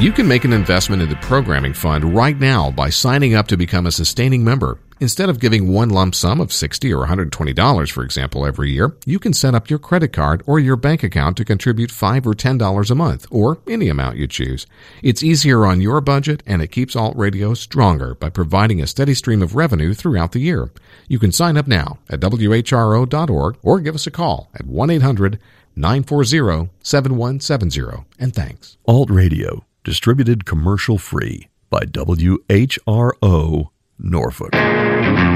You can make an investment in the programming fund right now by signing up to become a sustaining member. Instead of giving one lump sum of $60 or $120, for example, every year, you can set up your credit card or your bank account to contribute $5 or $10 a month, or any amount you choose. It's easier on your budget, and it keeps Alt Radio stronger by providing a steady stream of revenue throughout the year. You can sign up now at WHRO.org or give us a call at 1-800-940-7170. And thanks. Alt Radio, distributed commercial free by WHRO Norfolk.